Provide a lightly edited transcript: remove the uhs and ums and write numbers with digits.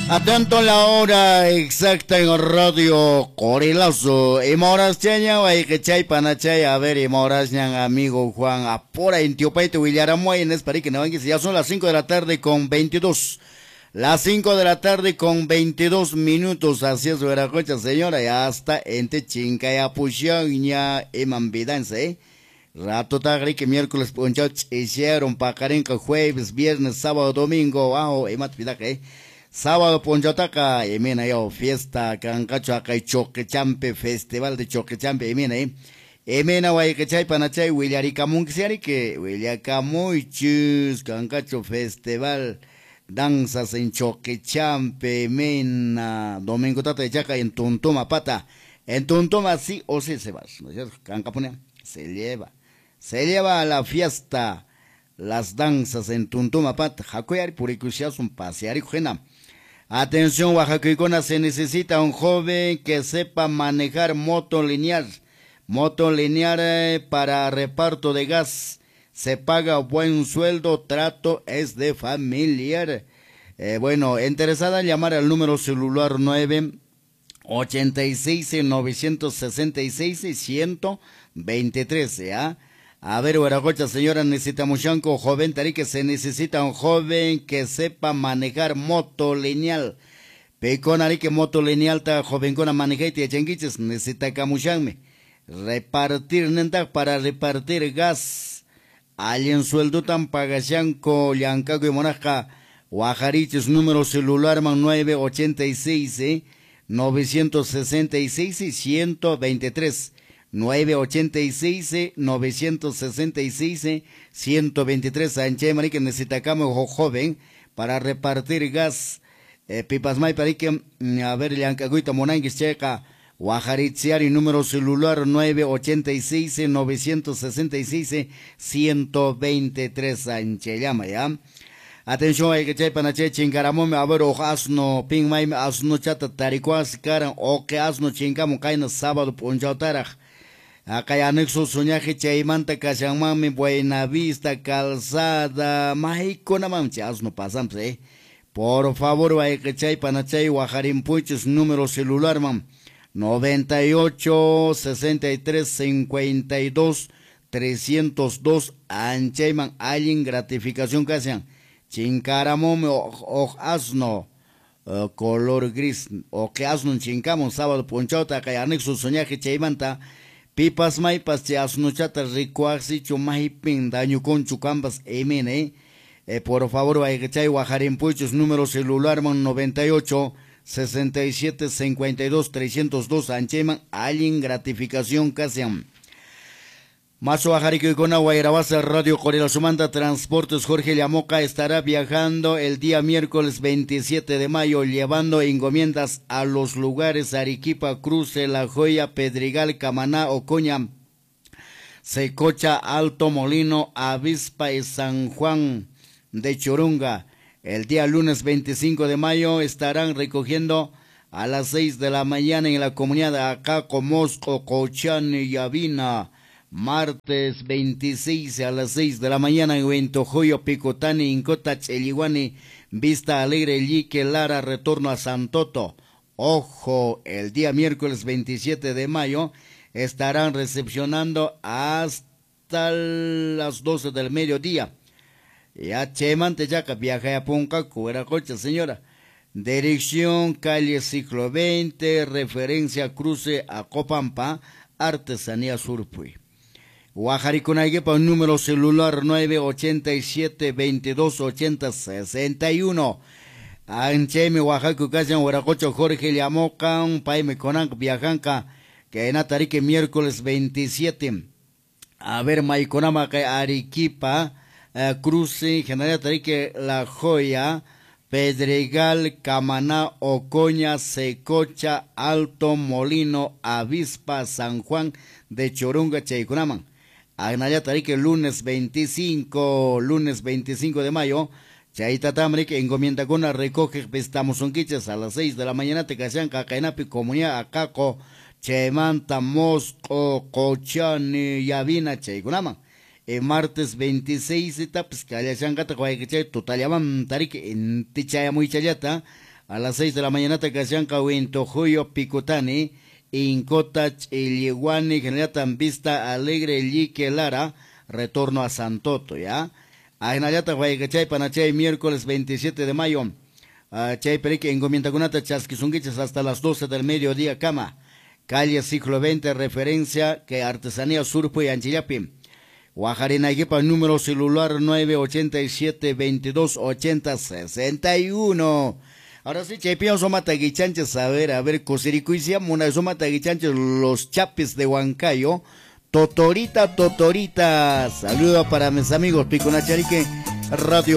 Atento a la hora exacta en Radio Corilazo. Y moras cheña, hay que chay panachay, a ver, y moras ñan, amigo Juan, apora en Tiopaite, Willaramoy, en Esparique, no, ya son las 5 de la tarde con 22. Las 5 de la tarde con 22 minutos, así es, Veracocha, señora, ya está entre chinca y apuxión, ya emambidanse, Rato tagri que miércoles ponchot hicieron pacarenca jueves, viernes, sábado, domingo, bajo, ematvidaque. Sábado ponchotaca, emina yo, fiesta, cancacho acá, choquechampe, festival de choquechampe, emina, emina guay que chay panachay, Willaricamun, que Willaricamun, chus, cancacho, festival, danzas en choquechampe, emina, domingo tata de chaca, en Tuntuma pata, en Tuntuma sí o sí se va, ¿no es cierto? Cancapone, se lleva a la fiesta, las danzas en Tuntuma pata, jacoyari, puricusias, un pasear y jena. Atención, Oaxaquicona, se necesita un joven que sepa manejar moto lineal. Moto lineal para reparto de gas. Se paga buen sueldo, trato es de familiar. Bueno, interesada en llamar al número celular 986-966-123, ¿ya? A ver, Huaracocha, señora, necesitamos un joven, que se necesita un joven que sepa manejar moto lineal. Pecona, que moto lineal, ta joven con manejar y chenguiches, necesita camuchanme. Repartir, nenta, para repartir gas. Alguien sueldo tan pagashanco, llancago y monaja. Guajariches, número celular, man 986-966-123. 986-966-123. Anche marique necesita camo joven para repartir gas. Pipas may para que a ver Llancaguita Monanguis checa. Guajaritziari número celular 986-966-123. Anche llama ya. Atención, hay que chay panache chingaramome a ver o asno ping may asno chata tarikuas karan o que asno chingamo kaina sábado ponchautaraj. Acá ya anexo soñaje chaymanta kashamami Buena Vista calzada Mágico namam no pasamos Por favor vaya que chay panachay Guajarín Puchos número celular mam 98 63 52 302 Anchayman alguien gratificación casian Chincaramome o asno color gris o que asno chincamos sábado ponchota acá ya anexo soñaje chaymanta Pipas maipas te asnochata ricuaxi chumahipin daño con chucambas emene. Por favor, vaya que chay Guajarín Puchos, número celular man 98 67 52 302 Ancheman, alguien gratificación casiam. Macho Guajarico y Cona Guairabasa Radio Corela Sumanda Transportes Jorge Llamoca estará viajando el día miércoles 27 de mayo llevando encomiendas a los lugares Arequipa, Cruce, La Joya, Pedregal, Camaná, Ocoña, Secocha, Alto Molino, Avispa y San Juan de Chorunga. El día lunes 25 de mayo estarán recogiendo a las 6 de la mañana en la comunidad de Acaco, Mosco, Cochán y Yavina. Martes 26 a las 6 de la mañana en Ventojoyo, Picotani, Incota, Cheliguani, Vista Alegre, Lique, Lara, retorno a Santoto. Ojo, el día miércoles 27 de mayo estarán recepcionando hasta las 12 del mediodía. Ya Chemante Yaca, viaja a Punca, Cueracocha, señora. Dirección, calle Ciclo 20, referencia cruce a Copampa, Artesanía Surpuy. Guajariconayguepa, número celular 987 22 80 61. Ancheme, Oaxaca, Casan, Huaracocho, Jorge Llamocan, Paime Conan, Viajanca, que en Atarique, miércoles 27. A ver, Maiconama, Arequipa, Cruce, General Atarique, La Joya, Pedregal, Camaná, Ocoña, Secocha, Alto Molino, Avispa, San Juan de Chorunga, Chaycunaman. Agnaya Tarique, lunes 25 de mayo, Chaita Tamric, encomienda con recoge Pestamos Unquiches a las 6 de la mañana, Tecacian, Cacainapi, Comunidad, Acaco, Chemanta, Mosco, Cochani, Yavina, Chaycunaman. Martes 26 etapas, que haya changata, que total llaman Tarique, en Tichaya muy chayata, a las 6 de la mañana Tacasianca Winto Juyo Picutani Incotach Iliguani Generatan Vista Alegre Lique Lara retorno a Santoto, ¿ya? Ajenayata Guayacachay Panachay miércoles 27 de mayo Chay Perique encomienda Gunata Chasquizunguiches hasta las 12 del mediodía cama calle siglo XX referencia que artesanía Surpo y Anchillapi Guajarina Equipa número celular 987-2280-61. Ahora sí, Chepío Soma Taguichanches, a ver, Cosiricuisia, Muna Soma Taguichanches, los chapis de Huancayo, Totorita, Totorita. Saludo para mis amigos Piconacharique Radio.